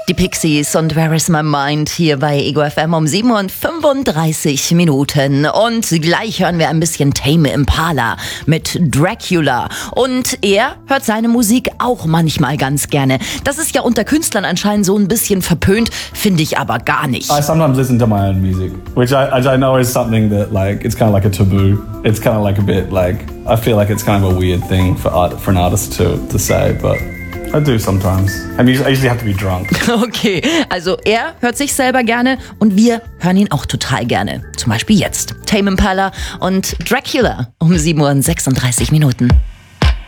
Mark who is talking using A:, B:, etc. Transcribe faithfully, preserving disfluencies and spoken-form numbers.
A: Die Pixies und Where is my mind hier bei Ego F M um sieben Uhr fünfunddreißig Minuten. Und gleich hören wir ein bisschen Tame Impala mit Dracula. Und er hört seine Musik auch manchmal ganz gerne. Das ist ja unter Künstlern anscheinend so ein bisschen verpönt, finde ich aber gar nicht.
B: I sometimes listen to my own music, which I, which I know is something that like it's kind of like a taboo. It's kind of like a bit like I feel like it's kind of a weird thing for art for an artist to to say, but I do sometimes. I mean, I usually have to be drunk.
A: Okay, also er hört sich selber gerne und wir hören ihn auch total gerne. Zum Beispiel jetzt Tame Impala und Dracula um sieben Uhr sechsunddreißig Minuten.